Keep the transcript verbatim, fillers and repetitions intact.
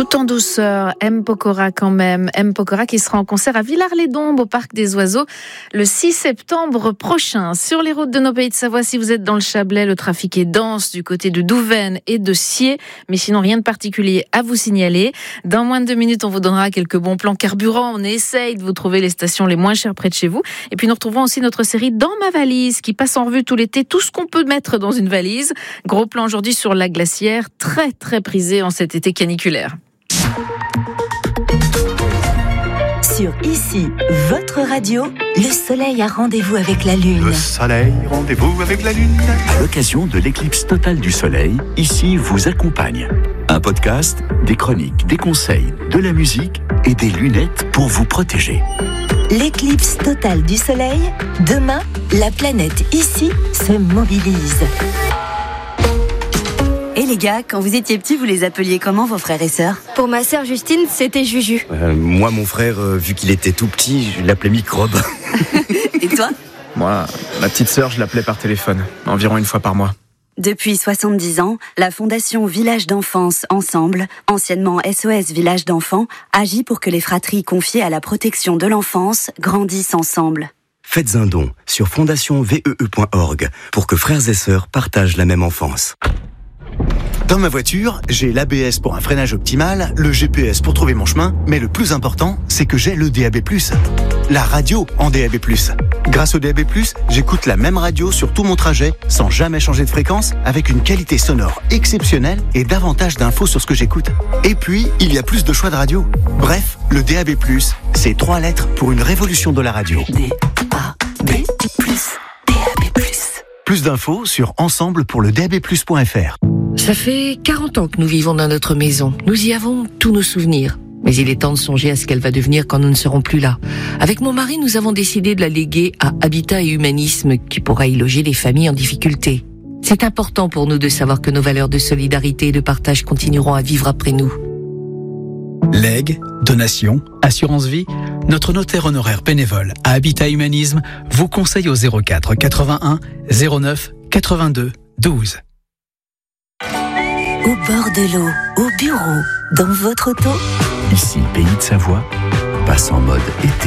Tout en douceur, M. Pokora quand même. M. Pokora qui sera en concert à Villars-les-Dombes au Parc des Oiseaux le six septembre prochain. Sur les routes de nos pays de Savoie, si vous êtes dans le Chablais, le trafic est dense du côté de Douvaine et de Sciez. Mais sinon, rien de particulier à vous signaler. Dans moins de deux minutes, on vous donnera quelques bons plans carburant. On essaye de vous trouver les stations les moins chères près de chez vous. Et puis nous retrouvons aussi notre série Dans ma valise qui passe en revue tout l'été tout ce qu'on peut mettre dans une valise. Gros plan aujourd'hui sur la glacière, très très prisée en cet été caniculaire. Sur Ici, votre radio, le soleil a rendez-vous avec la lune. Le soleil, rendez-vous avec la lune. À l'occasion de l'éclipse totale du soleil, Ici vous accompagne. Un podcast, des chroniques, des conseils, de la musique et des lunettes pour vous protéger. L'éclipse totale du soleil, demain, la planète Ici se mobilise. Et les gars, quand vous étiez petits, vous les appeliez comment vos frères et sœurs ? Pour ma sœur Justine, c'était Juju. Euh, moi, mon frère, euh, vu qu'il était tout petit, je l'appelais Microbe. Et toi ? Moi, ma petite sœur, je l'appelais par téléphone, environ une fois par mois. Depuis soixante-dix ans, la Fondation Village d'Enfance Ensemble, anciennement S O S Village d'Enfants, agit pour que les fratries confiées à la protection de l'enfance grandissent ensemble. Faites un don sur fondation v e e point org pour que frères et sœurs partagent la même enfance. Dans ma voiture, j'ai l'A B S pour un freinage optimal, le G P S pour trouver mon chemin, mais le plus important, c'est que j'ai le D A B plus. La radio en D A B plus. Grâce au D A B plus, j'écoute la même radio sur tout mon trajet, sans jamais changer de fréquence, avec une qualité sonore exceptionnelle et davantage d'infos sur ce que j'écoute. Et puis, il y a plus de choix de radio. Bref, le D A B plus, c'est trois lettres pour une révolution de la radio. D A B plus, D A B plus. Plus d'infos sur ensemble pour le d a b plus point f r. Ça fait quarante ans que nous vivons dans notre maison. Nous y avons tous nos souvenirs. Mais il est temps de songer à ce qu'elle va devenir quand nous ne serons plus là. Avec mon mari, nous avons décidé de la léguer à Habitat et Humanisme, qui pourra y loger les familles en difficulté. C'est important pour nous de savoir que nos valeurs de solidarité et de partage continueront à vivre après nous. Legs, donations, assurance vie, notre notaire honoraire bénévole à Habitat Humanisme vous conseille au zéro quatre quatre-vingt-un zéro neuf quatre-vingt-deux douze. Au bord de l'eau, au bureau, dans votre auto. Ici, Pays de Savoie, passe en mode été.